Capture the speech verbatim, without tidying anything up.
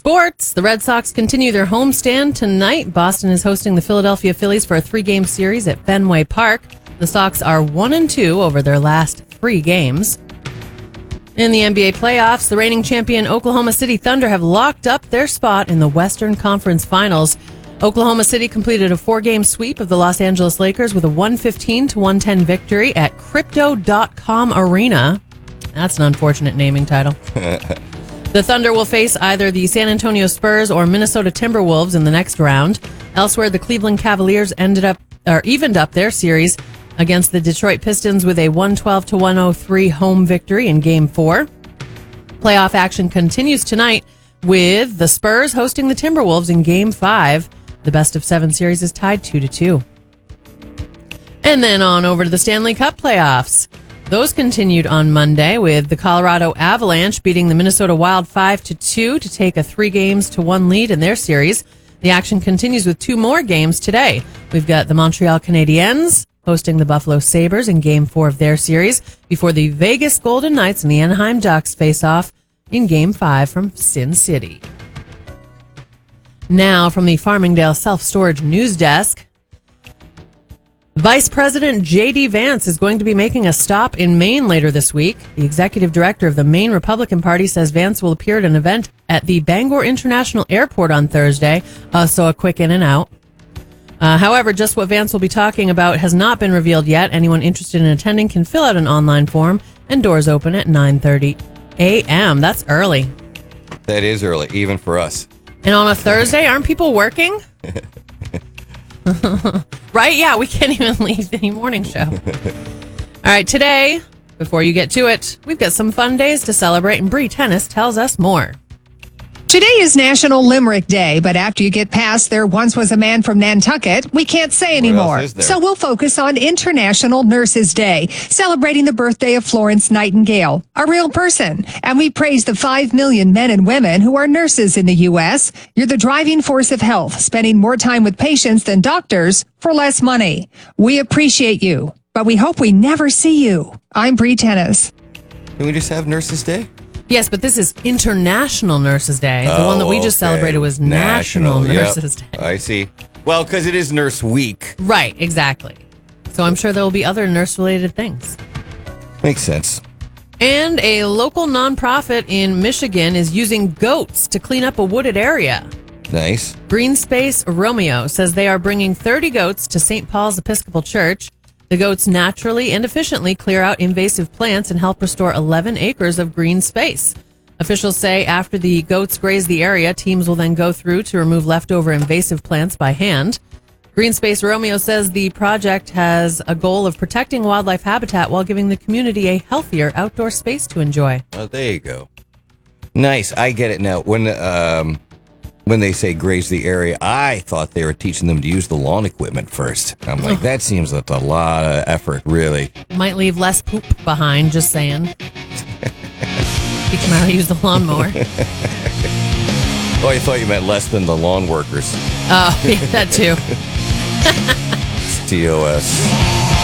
Sports. The Red Sox continue their homestand tonight. Boston is hosting the Philadelphia Phillies for a three-game series at Fenway Park. The Sox are one and two over their last three games. In the N B A playoffs, the reigning champion Oklahoma City Thunder have locked up their spot in the Western Conference Finals. Oklahoma City completed a four-game sweep of the Los Angeles Lakers with a one fifteen to one ten victory at Crypto dot com Arena. That's an unfortunate naming title. The Thunder will face either the San Antonio Spurs or Minnesota Timberwolves in the next round. Elsewhere, the Cleveland Cavaliers ended up or evened up their series against the Detroit Pistons with a one twelve to one oh three home victory in Game four. Playoff action continues tonight with the Spurs hosting the Timberwolves in Game five. The best of seven series is tied two to two. And then on over to the Stanley Cup playoffs. Those continued on Monday with the Colorado Avalanche beating the Minnesota Wild five to two to take a three games to one lead in their series. The action continues with two more games today. We've got the Montreal Canadiens hosting the Buffalo Sabres in Game four of their series before the Vegas Golden Knights and the Anaheim Ducks face off in Game five from Sin City. Now from the Farmingdale Self-Storage News Desk. Vice President J D. Vance is going to be making a stop in Maine later this week. The executive director of the Maine Republican Party says Vance will appear at an event at the Bangor International Airport on Thursday, uh, so a quick in and out. Uh, however, just what Vance will be talking about has not been revealed yet. Anyone interested in attending can fill out an online form, and doors open at nine thirty a.m. That's early. That is early, even for us. And on a Thursday, aren't people working? Right? Yeah, we can't even leave the morning show. All right, today, before you get to it, we've got some fun days to celebrate, and Bree Tennis tells us more. Today is National Limerick Day, but after you get past "there once was a man from Nantucket," we can't say anymore. So we'll focus on International Nurses Day, celebrating the birthday of Florence Nightingale, a real person. And we praise the five million men and women who are nurses in the U S. You're the driving force of health, spending more time with patients than doctors for less money. We appreciate you, but we hope we never see you. I'm Bree Tennis. Can we just have Nurses Day? Yes, but this is International Nurses Day. The oh, one that we just okay. celebrated was National, National Nurses yep. Day. I see. Well, because it is Nurse Week. Right, exactly. So I'm sure there will be other nurse-related things. Makes sense. And a local nonprofit in Michigan is using goats to clean up a wooded area. Nice. Green Space Romeo says they are bringing thirty goats to Saint Paul's Episcopal Church. The goats naturally and efficiently clear out invasive plants and help restore eleven acres of green space. Officials say after the goats graze the area, teams will then go through to remove leftover invasive plants by hand. Green Space Romeo says the project has a goal of protecting wildlife habitat while giving the community a healthier outdoor space to enjoy. Oh, there you go. Nice. I get it now. When um, when they say graze the area, I thought they were teaching them to use the lawn equipment first. I'm like, oh. That seems like a lot of effort, really. Might leave less poop behind, just saying. Teach them how to use the lawnmower. Oh, I thought you meant less than the lawn workers. Oh, yeah, that too. It's T O S.